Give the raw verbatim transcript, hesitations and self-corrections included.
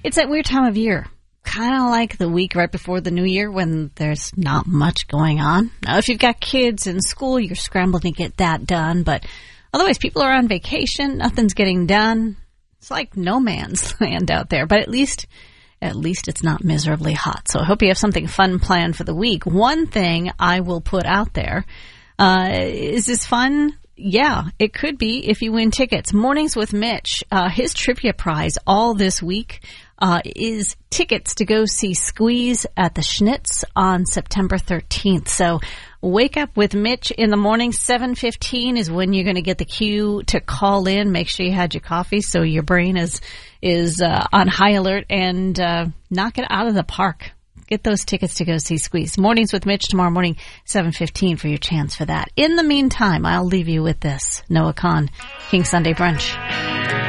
It's that weird time of year, kind of like the week right before the new year when there's not much going on. Now, if you've got kids in school, you're scrambling to get that done. But otherwise, people are on vacation. Nothing's getting done. It's like no man's land out there. But at least, at least it's not miserably hot. So I hope you have something fun planned for the week. One thing I will put out there, uh, is this fun? Yeah, it could be if you win tickets. Mornings with Mitch, uh, his trivia prize all this week uh, is tickets to go see Squeeze at the Schnitz on September thirteenth. So wake up with Mitch in the morning. seven fifteen is when you're going to get the cue to call in. Make sure you had your coffee so your brain is is uh, on high alert, and uh, knock it out of the park. Get those tickets to go see Squeeze. Mornings with Mitch tomorrow morning, seven fifteen for your chance for that. In the meantime, I'll leave you with this. Noah Kahan, King Sunday Brunch.